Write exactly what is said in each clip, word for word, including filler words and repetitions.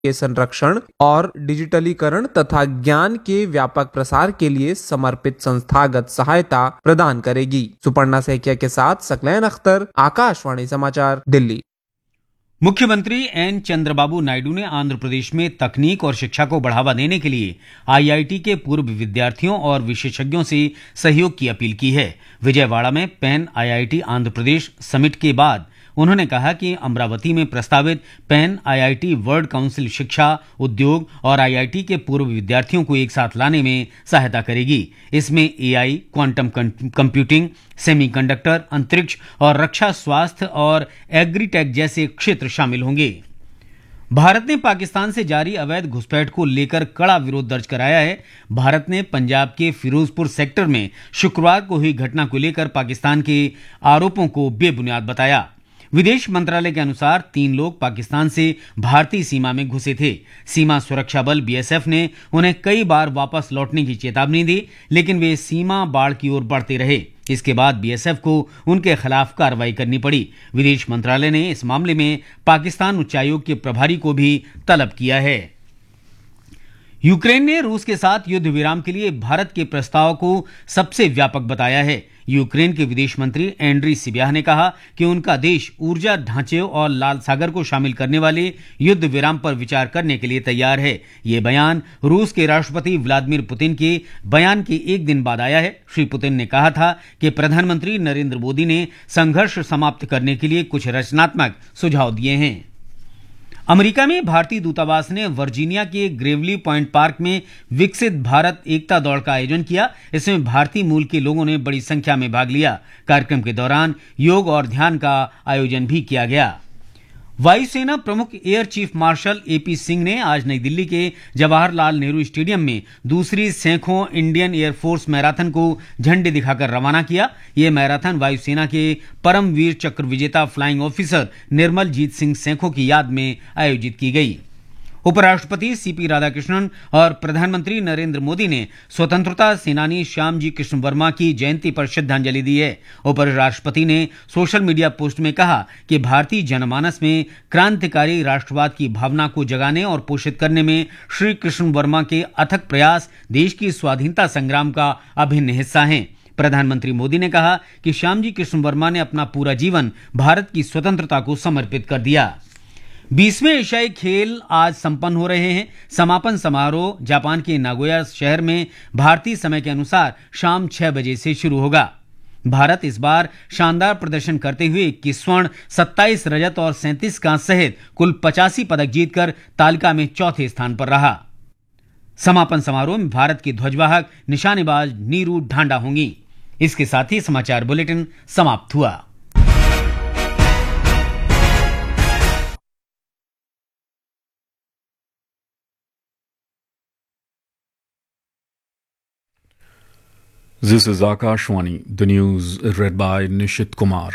के संरक्षण और डिजिटलीकरण तथा ज्ञान के व्यापक प्रसार के लिए समर्पित संस्थागत सहायता प्रदान करेगी। सुपर्णा सैकिया के साथ सकलैन अख्तर, आकाशवाणी समाचार, दिल्ली। मुख्यमंत्री एन चंद्रबाबू नायडू ने आंध्र प्रदेश में तकनीक और शिक्षा को बढ़ावा देने के लिए आईआईटी के पूर्व विद्यार्थियों और विशेषज्ञों से सहयोग की अपील की है। विजयवाड़ा में pan IIT Andhra Pradesh summit के बाद उन्होंने कहा कि अमरावती में प्रस्तावित पैन आईआईटी वर्ल्ड काउंसिल शिक्षा, उद्योग और आईआईटी के पूर्व विद्यार्थियों को एक साथ लाने में सहायता करेगी। इसमें एआई, क्वांटम कंप्यूटिंग, सेमीकंडक्टर, अंतरिक्ष और रक्षा, स्वास्थ्य और एग्रीटेक जैसे क्षेत्र शामिल होंगे। भारत ने पाकिस्तान से जारी अवैध घुसपैठ को लेकर कड़ा विरोध दर्ज कराया है। भारत ने पंजाब के फिरोजपुर सेक्टर में शुक्रवार को हुई घटना को लेकर पाकिस्तान के आरोपों को बेबुनियाद बताया। विदेश मंत्रालय के अनुसार तीन लोग पाकिस्तान से भारतीय सीमा में घुसे थे। सीमा सुरक्षा बल बीएसएफ ने उन्हें कई बार वापस लौटने की चेतावनी दी, लेकिन वे सीमा बाढ़ की ओर बढ़ते रहे। इसके बाद बीएसएफ को उनके खिलाफ कार्रवाई करनी पड़ी। विदेश मंत्रालय ने इस मामले में पाकिस्तान उच्चायोग के प्रभारी को भी तलब किया है। यूक्रेन ने रूस के साथ युद्ध विराम के लिए भारत के प्रस्ताव को सबसे व्यापक बताया है। यूक्रेन के विदेश मंत्री एंड्री सिबिया ने कहा कि उनका देश ऊर्जा ढांचे और लाल सागर को शामिल करने वाले युद्ध विराम पर विचार करने के लिए तैयार है। ये बयान रूस के राष्ट्रपति व्लादिमीर पुतिन के बयान के एक दिन बाद आया है। श्री पुतिन ने कहा था कि प्रधानमंत्री नरेंद्र मोदी ने संघर्ष समाप्त करने के लिए कुछ रचनात्मक सुझाव दिए हैं। अमेरिका में भारतीय दूतावास ने वर्जीनिया के ग्रेवली पॉइंट पार्क में विकसित भारत एकता दौड़ का आयोजन किया। इसमें भारतीय मूल के लोगों ने बड़ी संख्या में भाग लिया। कार्यक्रम के दौरान योग और ध्यान का आयोजन भी किया गया। वायुसेना प्रमुख air chief marshal AP Singh ने आज नई दिल्ली के जवाहरलाल नेहरू स्टेडियम में दूसरी सैखों इंडियन एयरफोर्स मैराथन को झंडी दिखाकर रवाना किया। यह मैराथन वायुसेना के परमवीर चक्र विजेता फ्लाइंग ऑफिसर निर्मल जीत सिंह सैखों की याद में आयोजित की गई। उपराष्ट्रपति सीपी राधाकृष्णन और प्रधानमंत्री नरेंद्र मोदी ने स्वतंत्रता सेनानी श्यामजी कृष्ण वर्मा की जयंती पर श्रद्धांजलि दी है। उपराष्ट्रपति ने सोशल मीडिया पोस्ट में कहा कि भारतीय जनमानस में क्रांतिकारी राष्ट्रवाद की भावना को जगाने और पोषित करने में श्री कृष्ण वर्मा के अथक प्रयास देश की स्वाधीनता संग्राम का अभिन्न हिस्सा हैं। प्रधानमंत्री मोदी ने कहा कि श्यामजी कृष्ण वर्मा ने अपना पूरा जीवन भारत की स्वतंत्रता को समर्पित कर दिया। बीसवें एशियाई खेल आज संपन्न हो रहे हैं। समापन समारोह जापान के नागोया शहर में भारतीय समय के अनुसार शाम छह बजे से शुरू होगा। भारत इस बार शानदार प्रदर्शन करते हुए इक्कीस स्वर्ण, सत्ताईस रजत और सैंतीस कांस्य सहित कुल पचासी पदक जीतकर तालिका में चौथे स्थान पर रहा। समापन समारोह में भारत की ध्वजवाहक निशानेबाज नीरू ढांडा होंगी। इसके साथ ही समाचार बुलेटिन समाप्त हुआ। This is Akashwani, the news read by Nishit Kumar.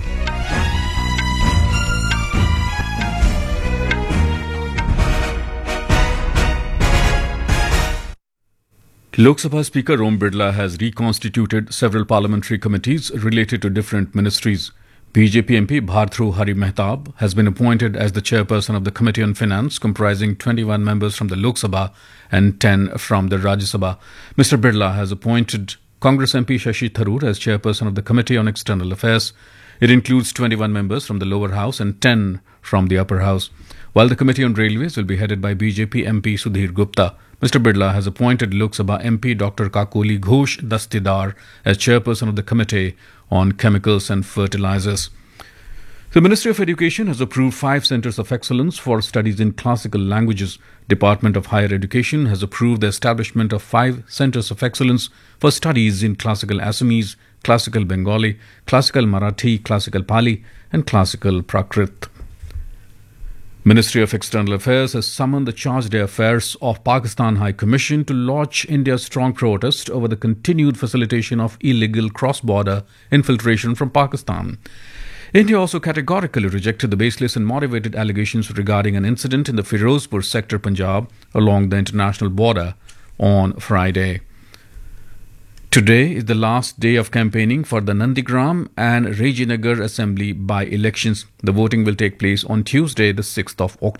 Lok Sabha Speaker Om Birla has reconstituted several parliamentary committees related to different ministries. B J P M P Bhartru Hari Mehtab has been appointed as the chairperson of the Committee on Finance, comprising twenty-one members from the Lok Sabha and ten from the Rajya Sabha. Mister Birla has appointed Congress M P Shashi Tharoor as chairperson of the Committee on External Affairs. It includes twenty-one members from the lower house and ten from the upper house, while the Committee on Railways will be headed by B J P M P Sudhir Gupta. Mister Birla has appointed Lok Sabha M P Doctor Kakoli Ghosh Dastidar as chairperson of the Committee on Chemicals and Fertilizers. The Ministry of Education has approved five centres of excellence for studies in classical languages. Department of Higher Education has approved the establishment of five centres of excellence for studies in classical Assamese, classical Bengali, classical Marathi, classical Pali and classical Prakrit. Ministry of External Affairs has summoned the Charge d'Affaires of Pakistan High Commission to launch India's strong protest over the continued facilitation of illegal cross-border infiltration from Pakistan. India also categorically rejected the baseless and motivated allegations regarding an incident in the Firozpur sector, Punjab, along the international border on Friday. Today is the last day of campaigning for the Nandigram and Rajinagar Assembly by-elections. The voting will take place on Tuesday, the sixth of October.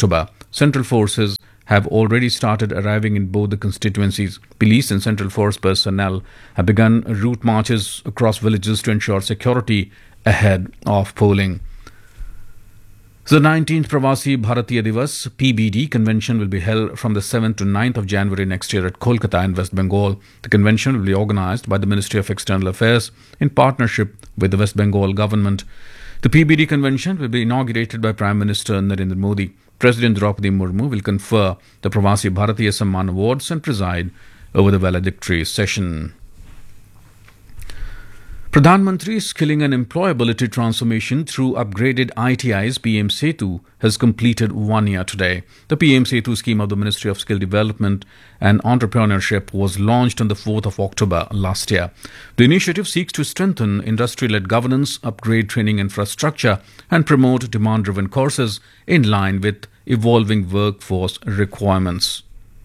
Central forces have already started arriving in both the constituencies. Police and Central Force personnel have begun route marches across villages to ensure security ahead of polling. The nineteenth Pravasi Bharatiya Divas P B D convention will be held from the seventh to ninth of January next year at Kolkata in West Bengal. The convention will be organized by the Ministry of External Affairs in partnership with the West Bengal government. The P B D convention will be inaugurated by Prime Minister Narendra Modi. President Draupadi Murmu will confer the Pravasi Bharatiya Samman Awards and preside over the valedictory session. Pradhan Mantri's Skilling and Employability Transformation through upgraded I T Is P M Setu has completed one year today. The P M Setu scheme of the Ministry of Skill Development and Entrepreneurship was launched on the fourth of October last year. The initiative seeks to strengthen industry-led governance, upgrade training infrastructure and promote demand-driven courses in line with evolving workforce requirements.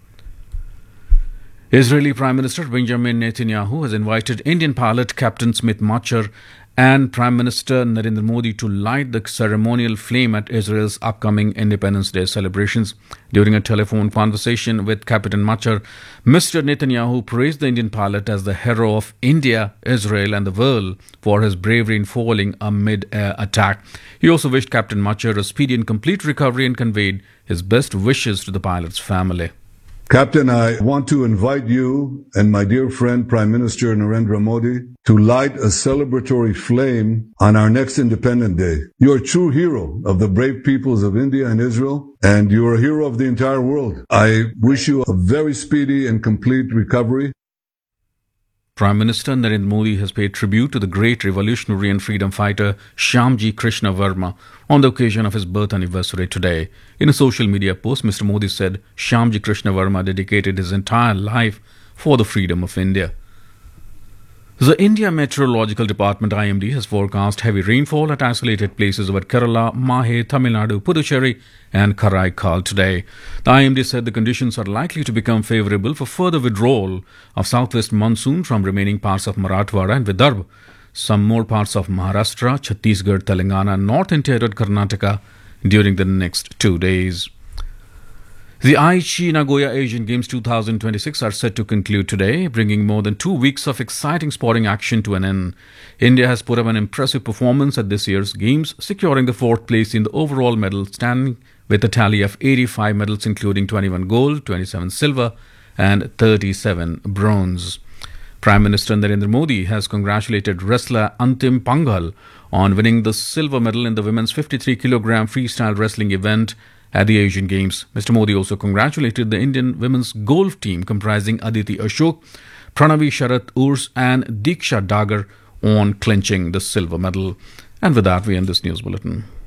Israeli Prime Minister Benjamin Netanyahu has invited Indian pilot Captain Smith Machar and Prime Minister Narendra Modi to light the ceremonial flame at Israel's upcoming Independence Day celebrations. During a telephone conversation with Captain Machar, Mister Netanyahu praised the Indian pilot as the hero of India, Israel and the world for his bravery in foiling a mid-air attack. He also wished Captain Machar a speedy and complete recovery and conveyed his best wishes to the pilot's family. Captain, I want to invite you and my dear friend Prime Minister Narendra Modi to light a celebratory flame on our next Independence Day. You are a true hero of the brave peoples of India and Israel, and you are a hero of the entire world. I wish you a very speedy and complete recovery. Prime Minister Narendra Modi has paid tribute to the great revolutionary and freedom fighter Shyamji Krishna Verma on the occasion of his birth anniversary today. In a social media post, Mister Modi said Shyamji Krishna Verma dedicated his entire life for the freedom of India. The India Meteorological Department I M D has forecast heavy rainfall at isolated places over Kerala, Mahe, Tamil Nadu, Puducherry and Karaikal today. The I M D said the conditions are likely to become favourable for further withdrawal of southwest monsoon from remaining parts of Marathwada and Vidarbha, some more parts of Maharashtra, Chhattisgarh, Telangana and north interior Karnataka during the next two days. The Aichi Nagoya Asian Games twenty twenty-six are set to conclude today, bringing more than two weeks of exciting sporting action to an end. India has put up an impressive performance at this year's Games, securing the fourth place in the overall medal standing with a tally of eighty-five medals including twenty-one gold, twenty-seven silver and thirty-seven bronze. Prime Minister Narendra Modi has congratulated wrestler Antim Panghal on winning the silver medal in the women's fifty-three kilogram freestyle wrestling event at the Asian Games. Mister Modi also congratulated the Indian women's golf team comprising Aditi Ashok, Pranavi Sharat Urs and Diksha Dagar on clinching the silver medal. And with that, we end this news bulletin.